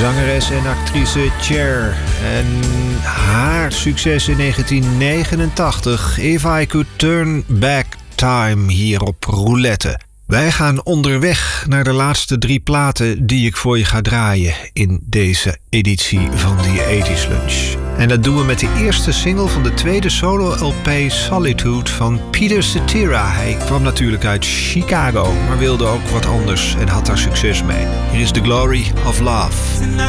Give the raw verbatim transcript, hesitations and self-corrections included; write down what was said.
Zangeres en actrice Cher. En haar succes in negentien negenentachtig. If I Could Turn Back Time hier op Roulette. Wij gaan onderweg naar de laatste drie platen die ik voor je ga draaien in deze editie van The eighties Lunch. En dat doen we met de eerste single van de tweede solo-L P Solitude van Peter Cetera. Hij kwam natuurlijk uit Chicago, maar wilde ook wat anders en had daar succes mee. Hier is The Glory of Love.